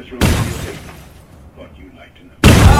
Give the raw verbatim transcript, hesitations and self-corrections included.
this room is safe. What you'd like to know.